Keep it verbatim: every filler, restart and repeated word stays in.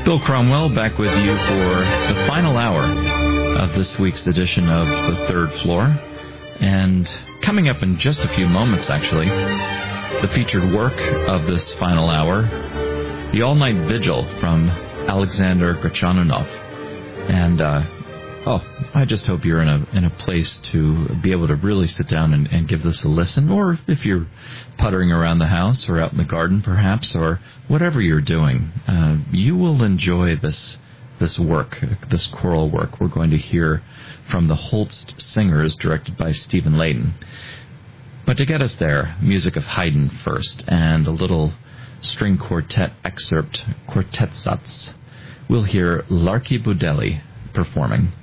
Bill Cromwell back with you for the final hour of this week's edition of The Third Floor. And coming up in just a few moments, actually, the featured work of this final hour, The All-Night Vigil from Alexander Grachaninov. And, uh, oh, I just hope you're in a in a place to be able to really sit down and, and give this a listen, or if you're puttering around the house or out in the garden, perhaps, or whatever you're doing, uh, you will enjoy this this work, this choral work. We're going to hear from the Holst Singers, directed by Stephen Layton. But to get us there, music of Haydn first, and a little string quartet excerpt, Quartet Satz. We'll hear Larky Budelli performing.